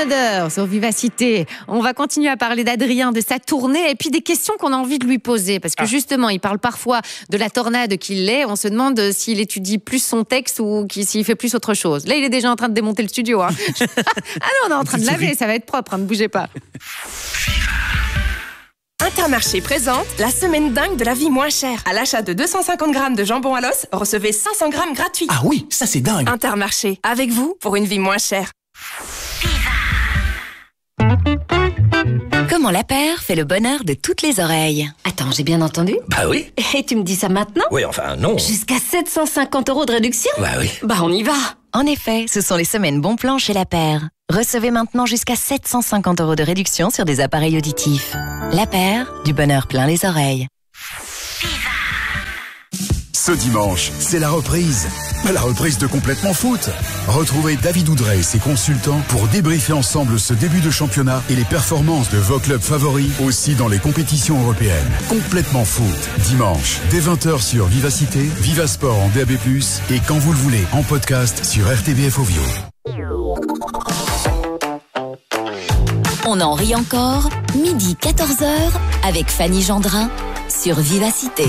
Another sur Vivacité. On va continuer à parler d'Adrien, de sa tournée et puis des questions qu'on a envie de lui poser. Parce que justement, il parle parfois de la tornade qu'il est. On se demande s'il étudie plus son texte ou s'il fait plus autre chose. Là, il est déjà en train de démonter le studio. Hein. Ah non, on est en train de laver, ça va être propre, hein, ne bougez pas. Intermarché présente la semaine dingue de la vie moins chère. À l'achat de 250 grammes de jambon à l'os, recevez 500 grammes gratuits. Ah oui, ça c'est dingue. Intermarché, avec vous pour une vie moins chère. Comment la paire fait le bonheur de toutes les oreilles. Attends, j'ai bien entendu? Bah oui. Et tu me dis ça maintenant? Oui, enfin non. Jusqu'à 750 € de réduction? Bah oui. Bah on y va. En effet, ce sont les semaines bon plan chez La Paire. Recevez maintenant jusqu'à 750 € de réduction sur des appareils auditifs. La Paire, du bonheur plein les oreilles. Ce dimanche, c'est la reprise. La reprise de Complètement Foot. Retrouvez David Oudrey et ses consultants pour débriefer ensemble ce début de championnat et les performances de vos clubs favoris aussi dans les compétitions européennes. Complètement Foot. Dimanche, dès 20h sur Vivacité, Vivasport en DAB+, et quand vous le voulez, en podcast sur RTBF Ovio. On en rit encore, midi 14h, avec Fanny Gendrin, sur Vivacité.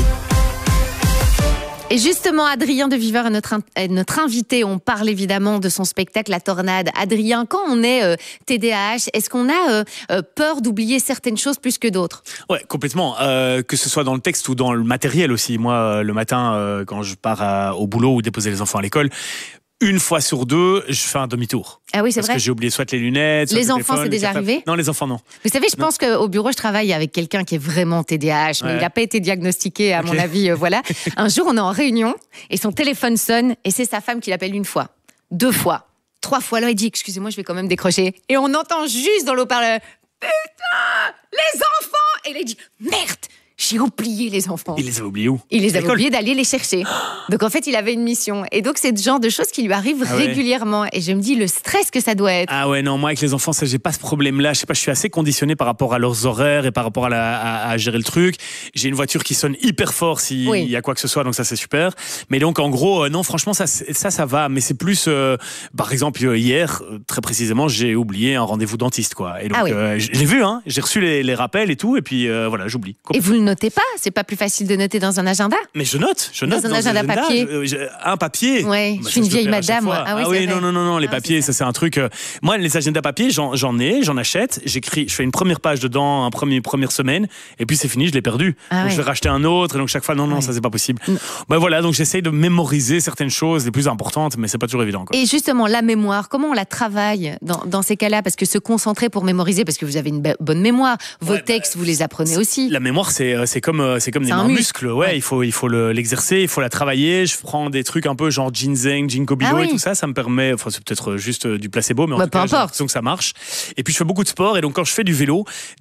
Et justement, Adrien de Viveur est notre invité. On parle évidemment de son spectacle La Tornade. Adrien, quand on est TDAH, est-ce qu'on a peur d'oublier certaines choses plus que d'autres? Ouais, complètement. Que ce soit dans le texte ou dans le matériel aussi. Moi, le matin, quand je pars au boulot ou déposer les enfants à l'école, une fois sur deux, je fais un demi-tour. Ah oui, c'est parce vrai. que j'ai oublié soit les lunettes, soit les le enfants, téléphone, c'est déjà portable. arrivé? Non, les enfants, non. Vous savez, je pense qu'au bureau, je travaille avec quelqu'un qui est vraiment TDAH, mais il n'a pas été diagnostiqué, à mon avis. Voilà. Un jour, on est en réunion et son téléphone sonne et c'est sa femme qui l'appelle une fois, 2 fois, 3 fois. Là, il dit, excusez-moi, je vais quand même décrocher. Et on entend juste dans l'eau-parleur, putain, les enfants! Et là, il dit, merde! J'ai oublié les enfants. Il les a oubliés où? Il les avait oubliés d'aller les chercher. Donc en fait, il avait une mission. Et donc c'est le genre de choses qui lui arrivent régulièrement. Et je me dis le stress que ça doit être. Ah ouais, non, moi avec les enfants, ça, j'ai pas ce problème-là. Je sais pas, je suis assez conditionné par rapport à leurs horaires et par rapport à gérer le truc. J'ai une voiture qui sonne hyper fort s'il y a quoi que ce soit, donc ça c'est super. Mais donc en gros, non, franchement, ça va. Mais c'est plus, par exemple, hier, très précisément, j'ai oublié un rendez-vous dentiste, quoi. Et donc, je l'ai vu, hein. J'ai reçu les rappels et tout, et puis voilà, j'oublie. Et vous le notez pas? C'est pas plus facile de noter dans un agenda? Mais je note dans un agenda papier. Un papier. Ouais, je suis une vieille madame, moi. Ah oui, non, les papiers, ça c'est un truc. Moi, les agendas papier, j'en achète, j'écris, je fais une première page dedans, première semaine, et puis c'est fini, je l'ai perdu. Donc je vais racheter un autre, et donc chaque fois, non, ça c'est pas possible. Ben voilà, donc j'essaye de mémoriser certaines choses les plus importantes, mais c'est pas toujours évident, quoi. Et justement, la mémoire, comment on la travaille dans ces cas-là? Parce que se concentrer pour mémoriser, parce que vous avez une bonne mémoire, vos textes, vous les apprenez aussi. La mémoire, c'est comme des muscles. Ouais, il faut l'exercer, il faut la travailler. Je prends des trucs un peu genre ginseng, ginkgo biloba et tout ça. Ça me permet, enfin, c'est peut-être juste du placebo, mais en tout cas, j'ai l'impression que ça marche. Et puis, je fais beaucoup de sport. Et donc, quand je fais du vélo,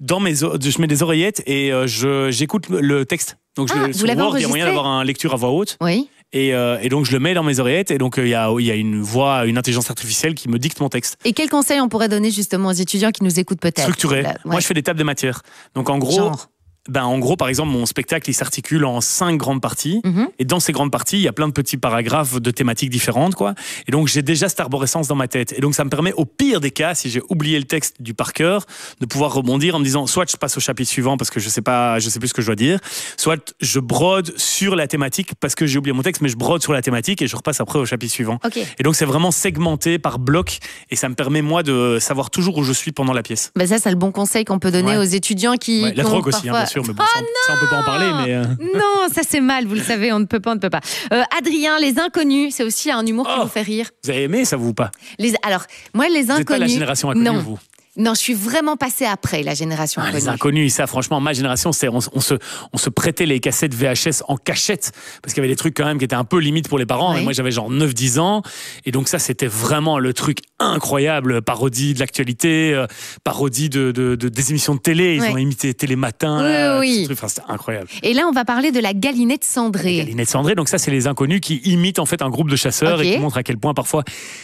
je mets des oreillettes et j'écoute le texte. Donc, sur Word, il y a moyen d'avoir une lecture à voix haute. Oui. Et donc, je le mets dans mes oreillettes. Et donc, il y a une voix, une intelligence artificielle qui me dicte mon texte. Et quels conseils on pourrait donner justement aux étudiants qui nous écoutent peut-être? Structuré. Moi, je fais des tables de matière. Donc, en gros... en gros, par exemple, mon spectacle, il s'articule en 5 grandes parties. Et dans ces grandes parties, il y a plein de petits paragraphes de thématiques différentes, quoi. Et donc, j'ai déjà cette arborescence dans ma tête. Et donc, ça me permet, au pire des cas, si j'ai oublié le texte du par cœur, de pouvoir rebondir en me disant, soit je passe au chapitre suivant parce que je sais plus ce que je dois dire, soit je brode sur la thématique parce que j'ai oublié mon texte, mais je brode sur la thématique et je repasse après au chapitre suivant. Et donc, c'est vraiment segmenté par bloc et ça me permet, moi, de savoir toujours où je suis pendant la pièce. Ben ça, c'est le bon conseil qu'on peut donner aux étudiants qui... la drogue aussi, bien sûr. Mais bon, ça on peut pas en parler, mais non, ça c'est mal, vous le savez, on ne peut pas. Adrien, Les Inconnus, c'est aussi un humour qui vous fait rire. Vous avez aimé ça, vous ou pas? Alors, moi, Les Inconnus... Vous n'êtes pas la génération inconnue, vous? Non, je suis vraiment passée après la génération inconnue. Les Inconnus, ça, franchement, ma génération, on se prêtait les cassettes VHS en cachette, parce qu'il y avait des trucs quand même qui étaient un peu limite pour les parents. Et moi, j'avais genre 9-10 ans. Et donc ça, c'était vraiment le truc incroyable. Parodie de l'actualité, parodie des émissions de télé. Ils ont imité Télématin. Oui. Enfin, c'était incroyable. Et là, on va parler de la Galinette Cendrée. La Galinette Cendrée, donc ça, c'est les Inconnus qui imitent en fait un groupe de chasseurs et qui montrent à quel point parfois...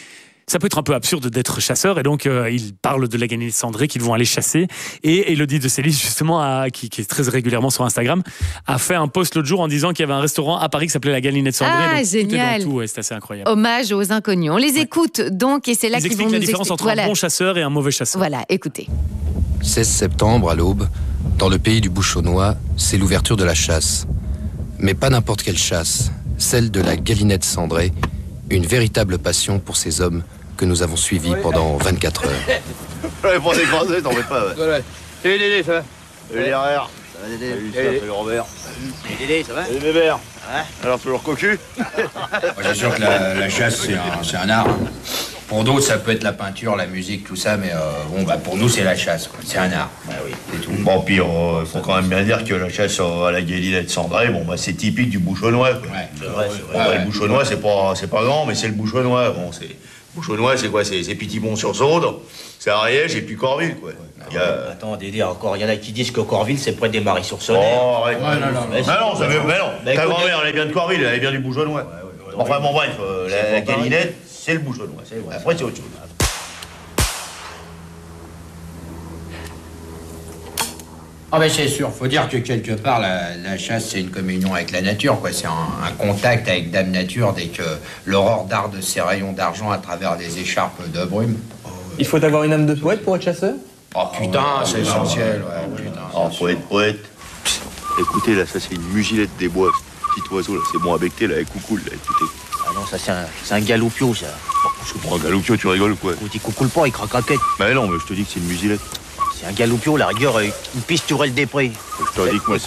ça peut être un peu absurde d'être chasseur, et donc ils parlent de la galinette cendrée qu'ils vont aller chasser. Et Élodie de Célis, justement, qui est très régulièrement sur Instagram, a fait un post l'autre jour en disant qu'il y avait un restaurant à Paris qui s'appelait la Galinette Cendrée. Ah, donc, génial. tout est dans tout, ouais, c'est assez incroyable. Hommage aux inconnus. On les écoute donc, et c'est là Ils qu'ils vont expliquent nous la différence entre un bon chasseur et un mauvais chasseur. Voilà, écoutez. 16 septembre, à l'aube, dans le pays du Bouchonnois, c'est l'ouverture de la chasse. Mais pas n'importe quelle chasse, celle de la galinette cendrée, une véritable passion pour ces hommes que nous avons suivis pendant 24 heures. Ouais, pour décroiser, t'en fais pas, ouais. Voilà. Salut Dédé, ça va? Salut les RR. Ça va Dédé? Salut Robert. Salut Dédé, ça va? Salut Bébert. Ouais. Alors, toujours cocu? Moi, j'assure que la chasse, c'est un art. Pour d'autres, ça peut être la peinture, la musique, tout ça, mais bon, bah, pour nous, c'est la chasse, quoi. C'est un art. Bah oui, c'est tout. Bon, puis, faut quand même bien dire que la chasse à la galinette cendrée, bon, bah, c'est typique du Bouchonnois, quoi. Ouais, c'est vrai. Bon, bah, le Bouchonnois, c'est pas grand, mais c'est le Bouchonnois. Bon, c'est... Bouchonnois, c'est quoi? C'est Pitibon-sur-Saude, c'est Ariège et puis Corville, quoi. Attends, Dédé, encore, il y en a qui disent que Corville, c'est près des Maris-sur-Saône. Oh, arrête. Ouais, non. Mais non, ça veut... Mais non. Bah, Ta écoute, grand-mère, elle est bien de Corville, elle est bien du Bouchonnois. Enfin, bon, bref, la galinette, c'est le Bouchonnois. Après, c'est autre chose. Ah ben c'est sûr, faut dire que quelque part, la chasse, c'est une communion avec la nature, quoi. C'est un contact avec Dame Nature dès que l'aurore darde ses rayons d'argent à travers les écharpes de brume. Il faut avoir une âme de poète pour être chasseur? Oh putain, c'est essentiel, ouais, putain. Oh, poète. Écoutez, là, ça, c'est une mugilette des bois. Petit oiseau, là, c'est bon à becter, là, avec coucoule, là, écoutez. Ah non, ça, c'est un galoupio, ça. Je prends un galoupio, tu rigoles ou quoi? Quand il coucoule pas, il craque la quête. Bah non, mais je te dis que c'est une musilette. C'est un galoupio, la rigueur, une pisturelle des prés. Je te dis que moi, c'est...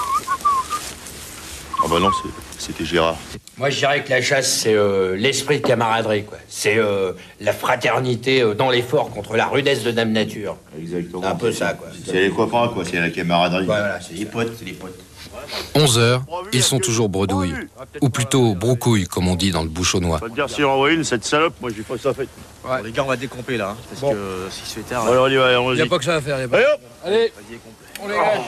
Ah bah non, c'était Gérard. Moi, je dirais que la chasse, c'est l'esprit de camaraderie, quoi. C'est la fraternité dans l'effort contre la rudesse de Dame Nature. Exactement. C'est un peu ça, quoi. C'est les copains, quoi, c'est la camaraderie. Ouais, voilà, c'est les potes, c'est les potes. 11 heures, ils sont toujours bredouilles. Ou plutôt broucouilles, comme on dit dans le Bouchonnois. Faut te dire, si j'en envoie une, cette salope, moi, j'ai pas ça fait. Ouais. Les gars, on va décomper, là, parce que s'il se fait tard... Alors, on y va, allons-y. Il n'y a pas que ça à faire. Allez, hop! Allez, on les gage.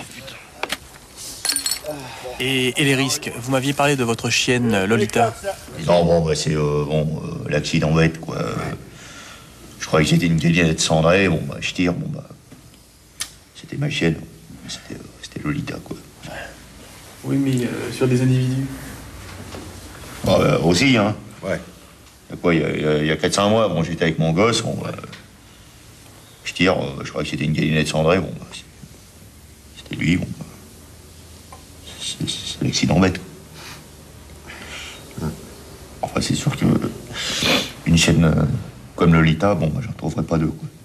Et les risques? Vous m'aviez parlé de votre chienne Lolita. Non, bon, bah, c'est l'accident bête, quoi. Je croyais que c'était une galinette cendrée, bon, bah, je tire, bon, bah. C'était ma chienne. C'était Lolita, quoi. Oui, mais sur des individus. Bah, aussi, hein. Ouais. Quoi, il y a 4-5 mois, bon, j'étais avec mon gosse, bon, bah, je tire, je croyais que c'était une galinette cendrée, bon, bah, c'était lui, bon, bah, c'est l'accident bête. Enfin, c'est sûr que une chienne comme Lolita, bon, bah, j'en trouverai pas deux, quoi.